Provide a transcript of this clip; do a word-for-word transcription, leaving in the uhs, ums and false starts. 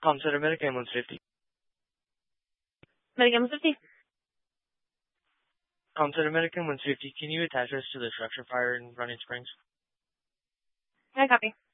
Com Center Medic, ambulance fifty. Medic ambulance fifty. Com Center Medic, ambulance fifty. Can you attach us to the structure fire in Running Springs? I copy.